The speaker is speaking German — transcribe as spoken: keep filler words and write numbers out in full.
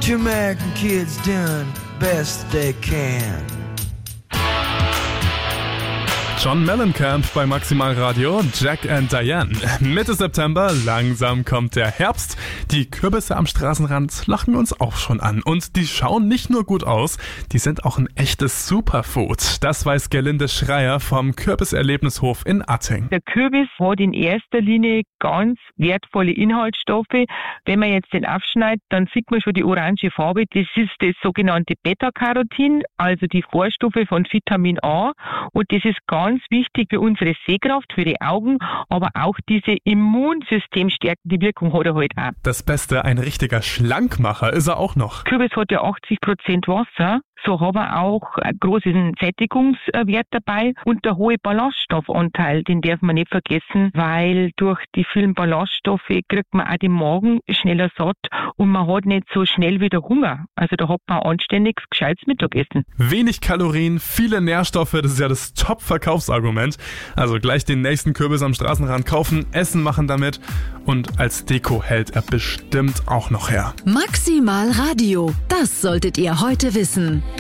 Two American kids doing best they can. John Mellencamp bei Maximal Radio, Jack and Diane. Mitte September, langsam kommt der Herbst. Die Kürbisse am Straßenrand lachen uns auch schon an. Und die schauen nicht nur gut aus, die sind auch ein echtes Superfood. Das weiß Gerlinde Schreier vom Kürbiserlebnishof in Atting. Der Kürbis hat in erster Linie ganz wertvolle Inhaltsstoffe. Wenn man jetzt den aufschneidet, dann sieht man schon die orange Farbe. Das ist das sogenannte Beta-Carotin, also die Vorstufe von Vitamin A. Und das ist ganz wichtig für unsere Sehkraft, für die Augen, aber auch diese immunsystemstärkende Wirkung hat er halt auch. Das Beste, ein richtiger Schlankmacher ist er auch noch. Kürbis hat ja achtzig Prozent Wasser, so haben wir auch einen großen Sättigungswert dabei und der hohe Ballaststoffanteil, den darf man nicht vergessen, weil durch die vielen Ballaststoffe kriegt man auch den Magen schneller satt und man hat nicht so schnell wieder Hunger. Also da hat man ein anständiges, gescheites Mittagessen. Wenig Kalorien, viele Nährstoffe, das ist ja das Top-Verkaufsargument. Also gleich den nächsten Kürbis am Straßenrand kaufen, Essen machen damit und als Deko hält er bestimmt auch noch her. Maximal Radio, das solltet ihr heute wissen.